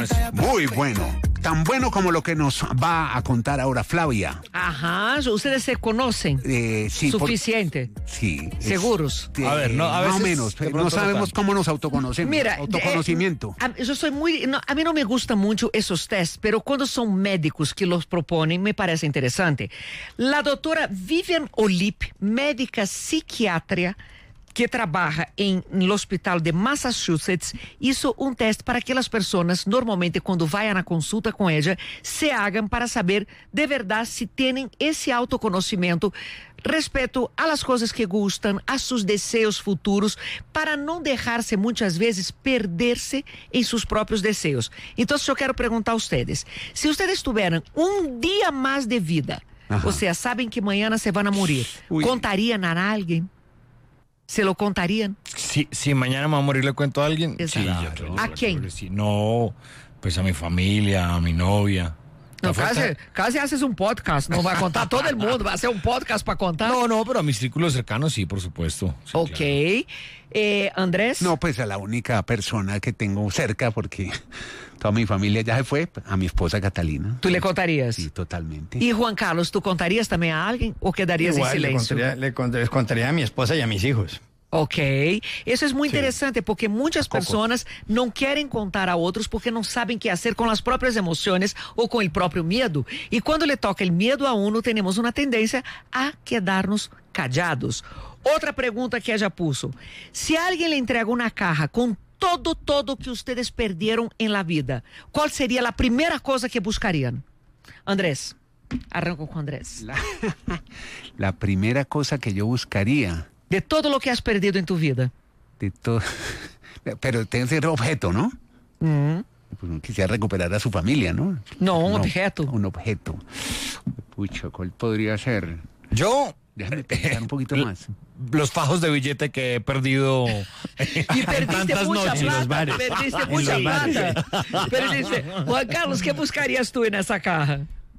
bueno eso. Muy bueno. Tan bueno como lo que nos va a contar ahora Flavia. Ajá, ustedes se conocen. Sí. Suficiente. Sí. Seguros. A ver, no, a más o veces menos. de No pronto no sabemos tanto. cómo nos autoconocemos. Mira, Autoconocimiento. yo soy muy, a mí no me gustan mucho esos tests, pero cuando son médicos que los proponen me parece interesante. La doctora Vivian Olip, médica psiquiatra que trabaja en el hospital de Massachusetts, hizo un test para que las personas, normalmente cuando vayan a consulta con ella, se hagan para saber de verdad si tienen ese autoconocimiento respecto a las cosas que gustan, a sus deseos futuros, para no dejarse muchas veces perderse en sus propios deseos. Entonces yo quiero preguntar a ustedes, si ustedes tuvieran un día más de vida, Ajá. o sea, saben que mañana se van a morir, Uy. ¿contarían a alguien? ¿Se lo contarían? Si mañana me va a morir, le cuento a alguien. Sí, Exacto. yo ¿A creo quién? que sí. No, pues a mi familia, a mi novia. No, La falta- casi haces un podcast, no va a contar todo el mundo, va a ser un podcast para contar. No, pero a mis círculos cercanos sí, por supuesto. Sí, Ok. claro. Andrés. No, pues a la única persona que tengo cerca, porque toda mi familia ya se fue, a mi esposa Catalina. ¿Tú le contarías? Sí, totalmente. Y Juan Carlos, ¿tú contarías también a alguien o quedarías Igual, en silencio? les contaría a mi esposa y a mis hijos. Ok, eso es muy interesante porque muchas Coco. personas no quieren contar a otros porque no saben qué hacer con las propias emociones o con el propio miedo. Y cuando le toca el miedo a uno, tenemos una tendencia a quedarnos callados. Otra pregunta que ella puso: si alguien le entrega una caja con todo que ustedes perdieron en la vida, ¿cuál sería la primera cosa que buscarían? Andrés, arranco con Andrés. La primera cosa que yo buscaría De todo lo que has perdido en tu vida. de todo, pero tiene que ser objeto, ¿no? Mm. Pues uno quisiera recuperar a su familia, ¿no? No, un objeto. Un objeto. Pucha, ¿cuál podría ser? Yo, Déjame pensar un poquito más. los fajos de billete que he perdido Y perdiste tantas mucha noches. plata, perdiste mucha plata. Pero dice, Juan Carlos, ¿qué buscarías tú en esa caja?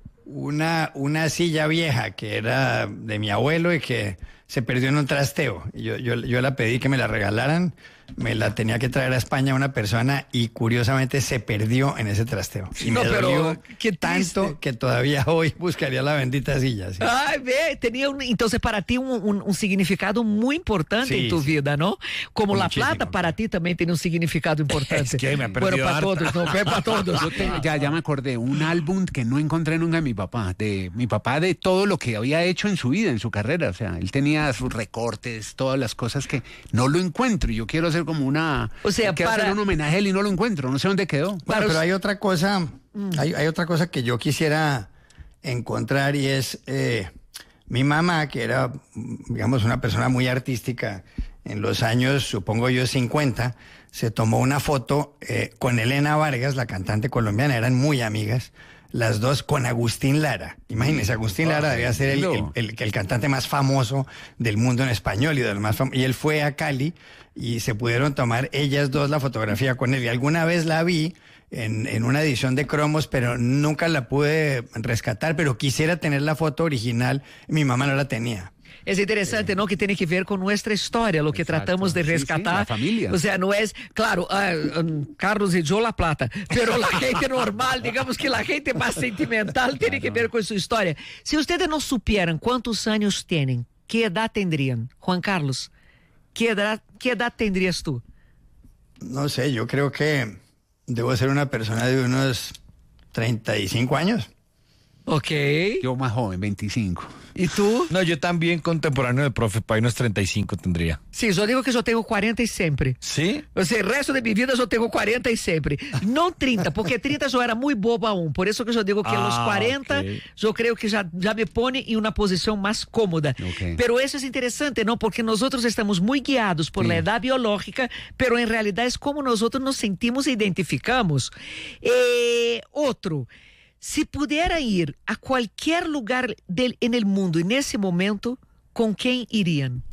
Una silla vieja que era de mi abuelo y que se perdió en un trasteo. Yo la pedí que me la regalaran, me la tenía que traer a España una persona y curiosamente se perdió en ese trasteo. Y No, me pero dolió qué triste. tanto que todavía hoy buscaría la bendita silla. Sí. Ay, ve, tenía entonces para ti un significado muy importante Sí, en tu sí. vida, ¿no? Como la Muchísimo. plata para ti también tiene un significado importante. Es que me ha Bueno, perdido para harta. todos, no, para todos. Yo ya me acordé, un álbum que no encontré nunca de mi papá, de todo lo que había hecho en su vida, en su carrera. O sea, él tenía sus recortes, todas las cosas que no lo encuentro. Y yo quiero hacer como O sea, quiero hacer un homenaje a él y no lo encuentro. No sé dónde quedó. Bueno, pero hay otra cosa, hay otra cosa que yo quisiera encontrar y es mi mamá, que era, digamos, una persona muy artística en los años, supongo yo, 50, se tomó una foto con Elena Vargas, la cantante colombiana, eran muy amigas, las dos con Agustín Lara. Imagínense, Agustín Lara debía ser el cantante más famoso del mundo en español y de los más y él fue a Cali y se pudieron tomar ellas dos la fotografía con él. Y alguna vez la vi en una edición de cromos, pero nunca la pude rescatar, pero quisiera tener la foto original. Mi mamá no la tenía. Es interesante, ¿no? Que tiene que ver con nuestra historia, lo que Exacto. tratamos de Sí, sí, rescatar. la familia. O sea, no es, claro, Carlos y yo la plata, pero la gente normal, digamos que la gente más sentimental tiene que ver con su historia. Si ustedes no supieran cuántos años tienen, ¿qué edad tendrían? Juan Carlos, ¿qué edad tendrías tú? No sé, yo creo que debo ser una persona de unos 35 años. Ok. Yo más joven, 25. ¿Y tú? No, yo también contemporáneo del profe, para unos 35 tendría. Sí, yo digo que yo tengo 40 y siempre. ¿Sí? O sea, el resto de mi vida yo tengo 40 y siempre. No 30, porque 30 yo era muy boba aún. Por eso que yo digo que a los 40 ok. yo creo que ya me pone en una posición más cómoda. Ok. Pero eso es interesante, ¿no? Porque nosotros estamos muy guiados por la edad biológica, pero en realidad es como nosotros nos sentimos e identificamos. Otro. Si pudiera ir a cualquier lugar en el mundo en ese momento, ¿con quién irían?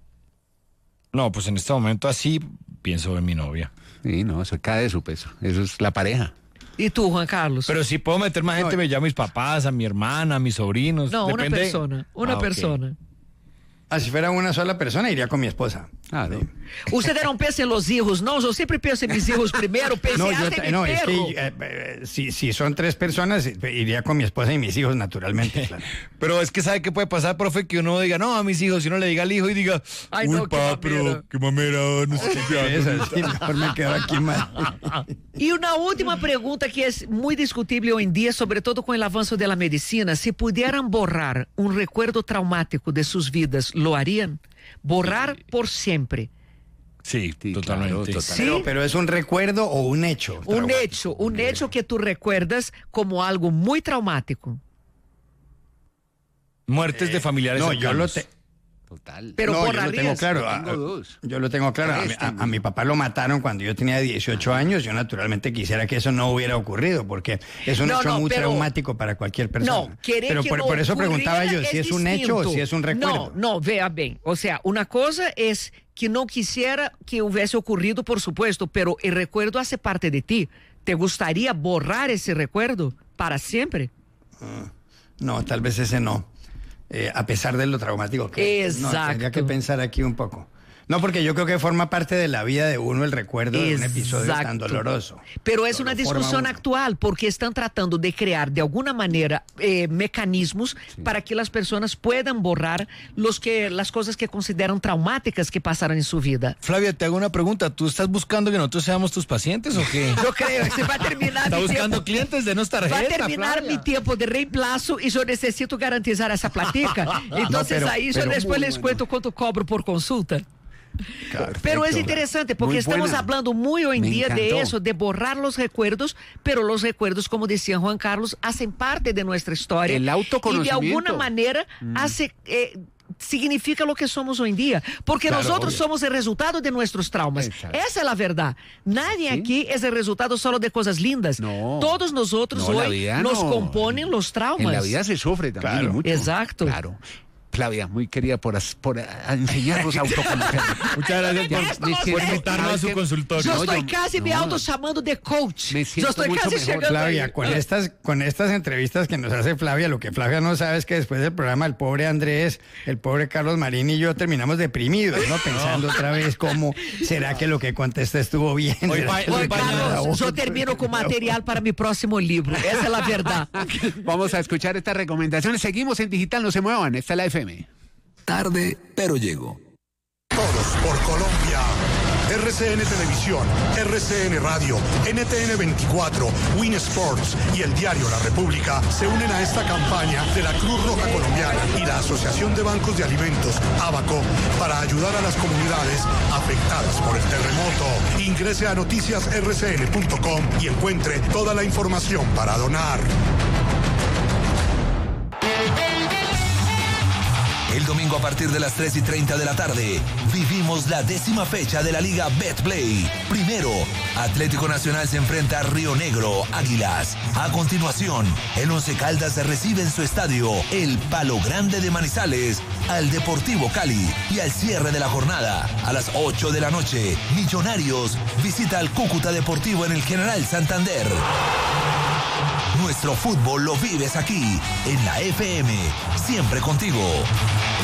No, pues en este momento así pienso en mi novia. Sí, no, eso cae de su peso. Eso es la pareja. ¿Y tú, Juan Carlos? Pero si puedo meter más gente, me llamo a mis papás, a mi hermana, a mis sobrinos. No, Depende. una Ah, ok. persona. Si fuera una sola persona, iría con mi esposa. Claro. Sí. Ustedes não pensam em los hijos, não? Eu sempre penso em mis hijos primeiro, pensei No, até en mi es perro. que si son 3 personas, iría con mi esposa y mis hijos, naturalmente. Claro. Pero es que ¿sabe qué puede pasar, profe? Que uno diga, no, a mis hijos, y uno le diga al hijo y diga, Ay, uy, no, qué pa, mamera. pero qué mamera, no sé qué. Eso, sí, mejor me quedo aquí más. E uma última pergunta que é muito discutível hoje em dia, sobretudo com o avanço da medicina: se pudieran borrar um recuerdo traumático de suas vidas, ¿lo harían? Borrar por sempre. Sí, Sí, totalmente. claro, Sí. Pero ¿es un recuerdo o un hecho? Un hecho que tú recuerdas como algo muy traumático. Muertes de familiares No, yo lo cercanos. Total. Pero no, yo lo borrarías. tengo claro. Yo tengo 2. Yo lo tengo claro. Tres tengo. A mi papá lo mataron cuando yo tenía 18 años. Yo naturalmente quisiera que eso no hubiera ocurrido porque es un hecho muy traumático para cualquier persona. No, querer pero que por eso preguntaba yo si es un hecho o distinto. si es un recuerdo. No, vea bem. O sea, una cosa es que no quisiera que hubiese ocurrido, por supuesto, pero el recuerdo hace parte de ti. ¿Te gustaría borrar ese recuerdo para siempre? No, tal vez ese no. A pesar de lo traumático que es. No, Exacto. tendría que pensar aquí un poco. No, porque yo creo que forma parte de la vida de uno el recuerdo de un episodio tan Exacto. doloroso. Pero es Lo una forma discusión uno. actual porque están tratando de crear de alguna manera mecanismos para que las personas puedan borrar las cosas que consideran traumáticas que pasaron en su vida. Flavia, te hago una pregunta. ¿Tú estás buscando que nosotros seamos tus pacientes o qué? Yo creo que se va a terminar ¿Está mi buscando tiempo. clientes de nuestra tarjeta, Va a terminar Flavia? mi tiempo de reemplazo y yo necesito garantizar esa platica. Entonces pero- ahí yo pero después muy les bueno. cuento cuánto cobro por consulta. Pero es interesante porque Muy estamos buena. hablando muy hoy en Me día de encantó. eso, de borrar los recuerdos, pero los recuerdos, como decía Juan Carlos, hacen parte de nuestra historia. El y de autoconocimiento. alguna manera significa lo que somos hoy en día, porque Claro, nosotros obvio. somos el resultado de nuestros traumas. Exacto. Esa es la verdad. Nadie Sí. aquí es el resultado solo de cosas lindas. No. Todos nosotros No, la hoy vida nos no. componen los traumas. En la vida se sufre también Claro. mucho. Exacto. Claro. Flavia, muy querida por enseñarnos a autoconocer. Muchas gracias por invitarnos a su consultorio. Yo No, estoy yo- casi me no. auto llamando de coach. Me Yo siento estoy mucho casi mejor, llegando Flavia, ahí. con estas entrevistas que nos hace Flavia, lo que Flavia no sabe es que después del programa el pobre Andrés, el pobre Carlos Marín y yo terminamos deprimidos, ¿no? Pensando otra vez cómo será que lo que contesté estuvo bien. Hoy ¿Será pa- que lo Juan que Carlos, grabó- yo termino con material para mi próximo libro. Esa es la verdad. Vamos a escuchar estas recomendaciones. Seguimos en Digital, no se muevan. Esta es la FM. Tarde, pero llego. Todos por Colombia. RCN Televisión, RCN Radio, NTN 24, Win Sports y el diario La República se unen a esta campaña de la Cruz Roja Colombiana y la Asociación de Bancos de Alimentos, ABACO, para ayudar a las comunidades afectadas por el terremoto. Ingrese a noticiasrcn.com y encuentre toda la información para donar. El domingo a partir de las 3:30 de la tarde, vivimos la 10ª fecha de la Liga Betplay. Primero, Atlético Nacional se enfrenta a Río Negro, Águilas. A continuación, el Once Caldas recibe en su estadio, el Palo Grande de Manizales, al Deportivo Cali. Y al cierre de la jornada, a las 8 de la noche, Millonarios visita al Cúcuta Deportivo en el General Santander. Nuestro fútbol lo vives aquí, en la FM, siempre contigo.